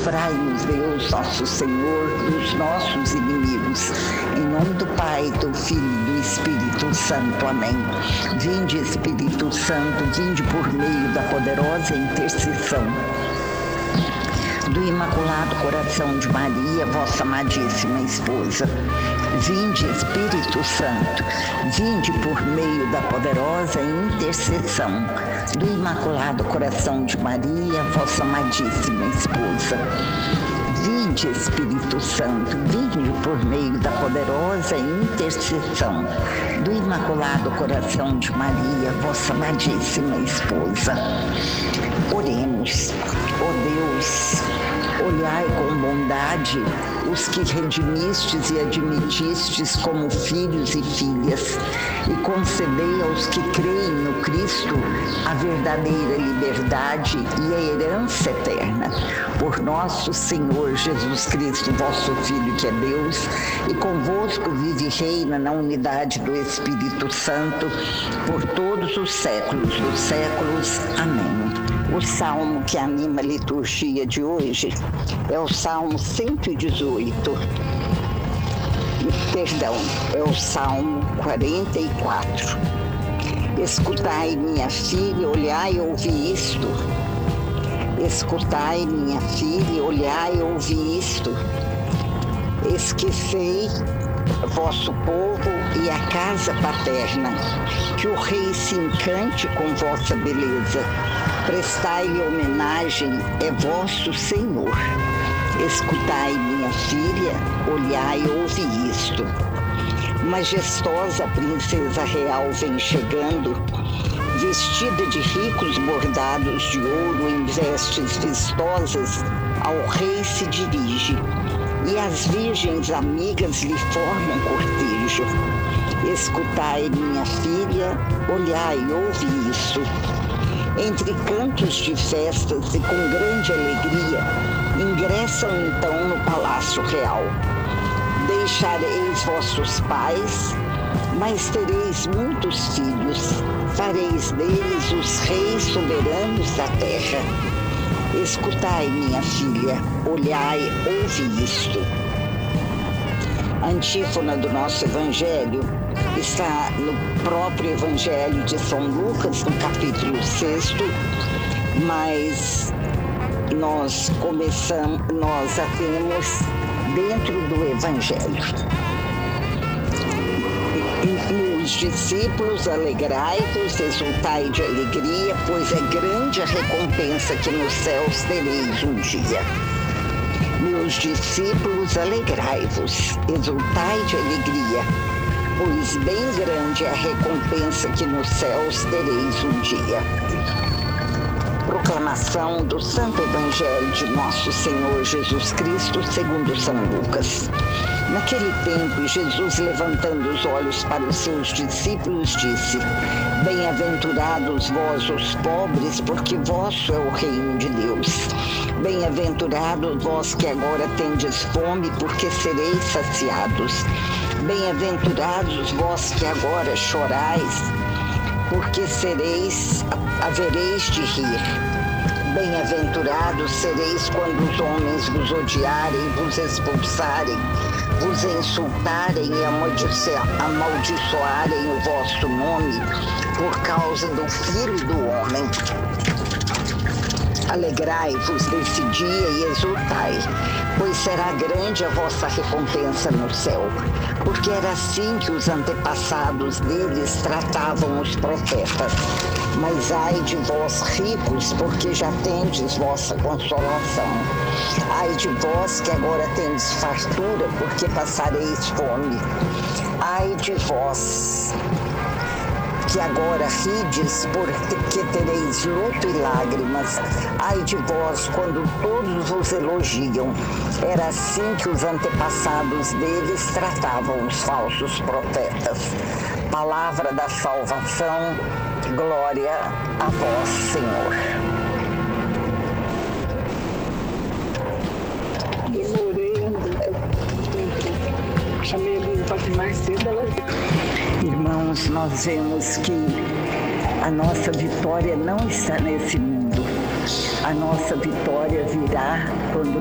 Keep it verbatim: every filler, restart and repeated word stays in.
Livrai-nos, Deus, nosso Senhor, dos nossos inimigos. Em nome do Pai, do Filho e do Espírito Santo. Amém. Vinde, Espírito Santo, vinde por meio da poderosa intercessão do Imaculado Coração de Maria, vossa amadíssima esposa. Vinde, Espírito Santo, vinde por meio da poderosa intercessão do Imaculado Coração de Maria, vossa amadíssima esposa. Vinde, Espírito Santo, vinde por meio da poderosa intercessão do Imaculado Coração de Maria, vossa amadíssima esposa. Oremos. Ó Deus, olhai com bondade os que redimistes e admitistes como filhos e filhas, e concedei aos que creem no Cristo a verdadeira liberdade e a herança eterna. Por nosso Senhor Jesus Cristo, vosso Filho, que é Deus, e convosco vive e reina na unidade do Espírito Santo, por todos os séculos dos séculos. Amém. O salmo que anima a liturgia de hoje é o Salmo cento e dezoito. Perdão, é o Salmo quarenta e quatro. Escutai, minha filha, olhai e ouvi isto. Escutai, minha filha, olhai e ouvi isto. Esquecei vosso povo e a casa paterna, que o rei se encante com vossa beleza. Prestai-lhe homenagem, é vosso Senhor. Escutai, minha filha, olhai e ouvi isto. Majestosa princesa real vem chegando, vestida de ricos bordados de ouro em vestes vistosas, ao rei se dirige, e as virgens amigas lhe formam cortejo. Escutai, minha filha, olhai e ouvi isso. Entre cantos de festas e com grande alegria, ingressam então no palácio real. Deixareis vossos pais, mas tereis muitos filhos, fareis deles os reis soberanos da terra. Escutai, minha filha, olhai, ouvi isto. A antífona do nosso Evangelho está no próprio Evangelho de São Lucas, no capítulo seis, mas nós começamos, nós a temos dentro do Evangelho. Os discípulos, alegrai-vos, exultai de alegria, pois é grande a recompensa que nos céus tereis um dia. Meus discípulos, alegrai-vos, exultai de alegria, pois bem grande é a recompensa que nos céus tereis um dia. Proclamação do Santo Evangelho de Nosso Senhor Jesus Cristo segundo São Lucas. Naquele tempo, Jesus, levantando os olhos para os seus discípulos, disse: Bem-aventurados vós os pobres, porque vosso é o reino de Deus. Bem-aventurados vós que agora tendes fome, porque sereis saciados. Bem-aventurados vós que agora chorais, porque sereis, havereis de rir. Bem-aventurados sereis quando os homens vos odiarem, vos expulsarem, vos insultarem e amaldiçoarem o vosso nome por causa do Filho do Homem. Alegrai-vos nesse dia e exultai, pois será grande a vossa recompensa no céu, porque era assim que os antepassados deles tratavam os profetas. Mas ai de vós ricos, porque já tendes vossa consolação. Ai de vós que agora tendes fartura, porque passareis fome. Ai de vós que agora rides, porque tereis luto e lágrimas. Ai de vós, quando todos vos elogiam. Era assim que os antepassados deles tratavam os falsos profetas. Palavra da salvação, glória a vós, Senhor. Demorei, chamei a minha um pouco mais cedo, ela... Irmãos, nós vemos que a nossa vitória não está nesse mundo. A nossa vitória virá quando